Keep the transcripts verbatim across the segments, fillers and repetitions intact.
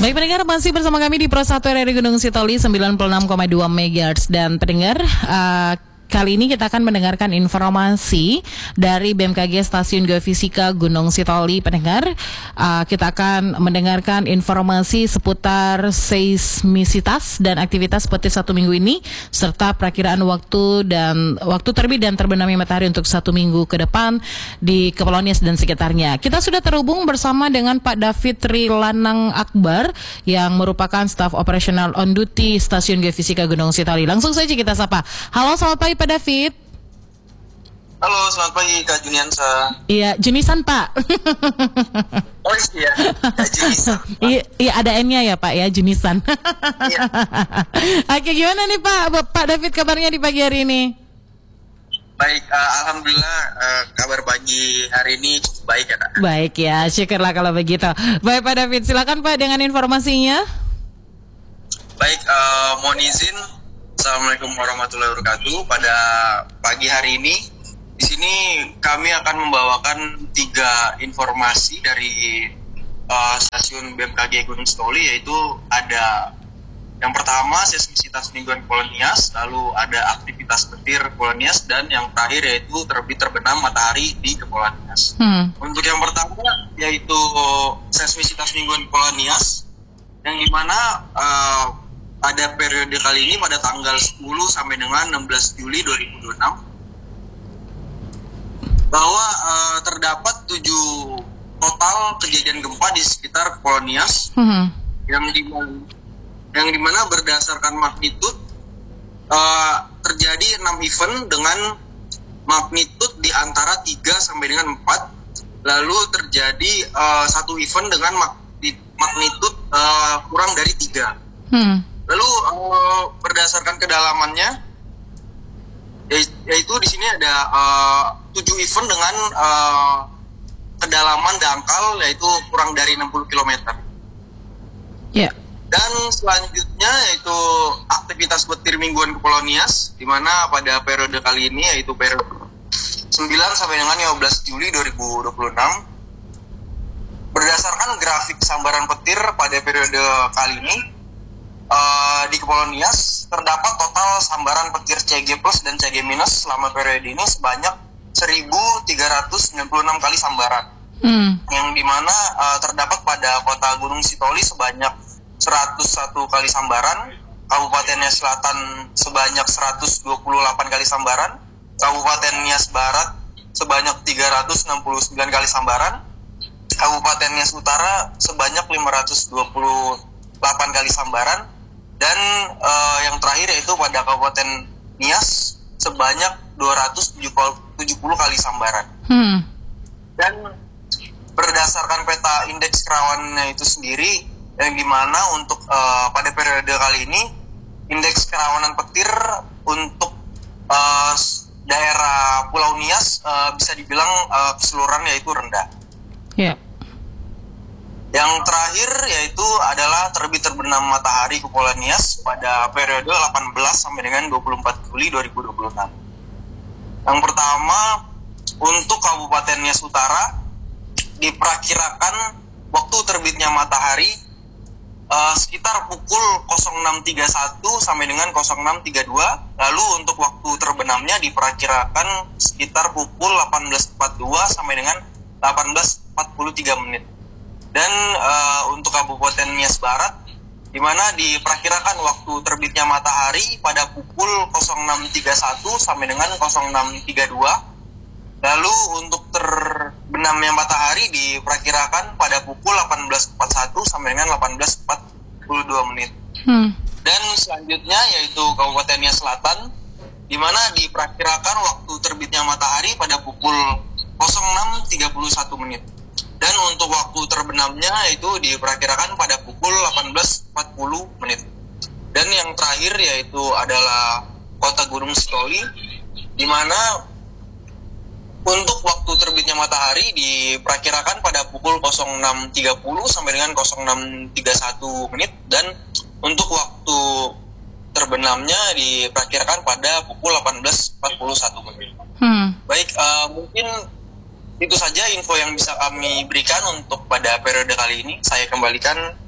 Baik pendengar, masih bersama kami di Pro satu R R I Gunung Sitoli sembilan puluh enam koma dua megahertz. Dan pendengar, uh, kali ini kita akan mendengarkan informasi dari B M K G Stasiun Geofisika Gunung Sitoli. Pendengar, uh, kita akan mendengarkan informasi seputar seismisitas dan aktivitas petir satu minggu ini, serta perakiraan waktu dan waktu terbit dan terbenamnya matahari untuk satu minggu ke depan di Kepulauan Nias dan sekitarnya. Kita sudah terhubung bersama dengan Pak David Trilanang Akbar yang merupakan staf operasional on duty Stasiun Geofisika Gunung Sitoli. Langsung saja kita sapa. Halo, selamat pagi Pak David. Halo, selamat pagi Kak Juniansa. Iya, Junisan Pak. Oh iya, Kak Junisan. Iya, iya ada N-nya ya Pak ya, Junisan. Iya. Oke, gimana nih Pak, Pak David kabarnya di pagi hari ini? Baik, uh, alhamdulillah uh, kabar pagi hari ini cukup baik ya Kak. Baik ya, syukurlah kalau begitu. Baik Pak David, silakan Pak dengan informasinya. Baik, uh, mohon izin. Assalamualaikum warahmatullahi wabarakatuh. Pada pagi hari ini, di sini kami akan membawakan tiga informasi dari uh, stasiun B M K G Gunung Sitoli, yaitu ada yang pertama seismisitas mingguan Kepulauan Nias, lalu ada aktivitas petir Kepulauan Nias, dan yang terakhir yaitu terbit terbenam matahari di Kepulauan Nias. Hmm. Untuk yang pertama yaitu seismisitas mingguan Kepulauan Nias, yang dimana uh, pada periode kali ini pada tanggal sepuluh sampai dengan enam belas Juli dua ribu dua puluh enam bahwa uh, terdapat tujuh total kejadian gempa di sekitar Kepulauan Nias, hmm. yang dimana yang dimana berdasarkan magnitud uh, terjadi enam event dengan magnitud di antara tiga sampai dengan empat, lalu terjadi uh, satu event dengan magnitud uh, kurang dari tiga. Hmm. Lalu uh, berdasarkan kedalamannya, yaitu di sini ada uh, tujuh event dengan uh, kedalaman dangkal yaitu kurang dari enam puluh kilometer. Ya. Yeah. Dan selanjutnya yaitu aktivitas petir mingguan Kepulauan Nias, di mana pada periode kali ini yaitu periode sembilan sampai dengan lima belas Juli dua ribu dua puluh enam. Berdasarkan grafik sambaran petir pada periode kali ini, Uh, di Kepulauan Nias terdapat total sambaran petir C G plus dan C G minus selama periode ini sebanyak seribu tiga ratus sembilan puluh enam kali sambaran, hmm. yang dimana uh, terdapat pada kota Gunung Sitoli sebanyak seratus satu kali sambaran, Kabupaten Nias Selatan sebanyak seratus dua puluh delapan kali sambaran, Kabupaten Nias Barat sebanyak tiga ratus enam puluh sembilan kali sambaran, Kabupaten Nias Utara sebanyak lima ratus dua puluh delapan kali sambaran, dan uh, yang terakhir yaitu pada Kabupaten Nias sebanyak dua ratus tujuh puluh kali sambaran. Hmm. Dan berdasarkan peta indeks kerawanannya itu sendiri, yang dimana untuk uh, pada periode kali ini indeks kerawanan petir untuk uh, daerah Pulau Nias uh, bisa dibilang uh, keseluruhan yaitu rendah. Yeah. Yang terakhir yaitu adalah terbit terbenam matahari Kepulauan Nias pada periode delapan belas sampai dengan dua puluh empat Juli dua ribu dua puluh enam. Yang pertama, untuk Kabupaten Nias Utara diperkirakan waktu terbitnya matahari uh, sekitar pukul enam tiga puluh satu sampai dengan enam tiga puluh dua. Lalu untuk waktu terbenamnya diperkirakan sekitar pukul delapan belas empat puluh dua sampai dengan delapan belas empat puluh tiga menit. Dan uh, untuk Kabupaten Nias Barat, di mana diperkirakan waktu terbitnya matahari pada pukul enam tiga puluh satu sampai dengan enam tiga puluh dua. Lalu untuk terbenamnya matahari diperkirakan pada pukul delapan belas empat puluh satu sampai dengan delapan belas empat puluh dua menit. Hmm. Dan selanjutnya yaitu Kabupaten Nias Selatan, di mana diperkirakan waktu terbitnya matahari pada pukul enam tiga puluh satu menit. Dan untuk waktu terbenamnya itu diperkirakan pada pukul delapan belas empat puluh menit. Dan yang terakhir yaitu adalah kota Gunung Sitoli, di mana untuk waktu terbitnya matahari diperkirakan pada pukul enam tiga puluh sampai dengan enam tiga puluh satu menit, dan untuk waktu terbenamnya diperkirakan pada pukul delapan belas empat puluh satu menit. Hmm. Baik, uh, mungkin itu saja info yang bisa kami berikan untuk pada periode kali ini. Saya kembalikan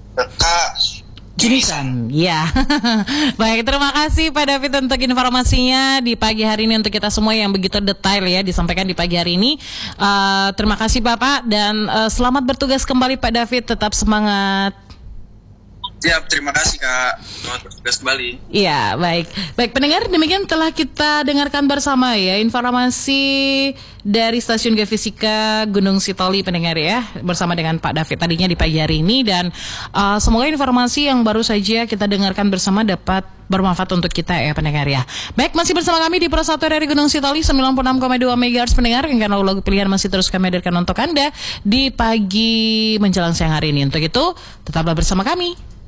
Kak Jinisan, ya. Baik, terima kasih Pak David untuk informasinya di pagi hari ini untuk kita semua yang begitu detail ya disampaikan di pagi hari ini. Uh, terima kasih Bapak dan uh, selamat bertugas kembali Pak David, tetap semangat. Siap, terima kasih Kak. Selamat bertugas kembali. Iya, baik. Baik pendengar, demikian telah kita dengarkan bersama ya informasi dari Stasiun Geofisika Gunung Sitoli pendengar ya, bersama dengan Pak David tadinya di pagi hari ini, dan uh, semoga informasi yang baru saja kita dengarkan bersama dapat bermanfaat untuk kita ya pendengar ya. Baik, masih bersama kami di Pro satu R R I Gunung Sitoli sembilan puluh enam koma dua megahertz pendengar, yang karena logo pilihan masih terus kami hadirkan untuk Anda di pagi menjelang siang hari ini. Untuk itu, tetaplah bersama kami.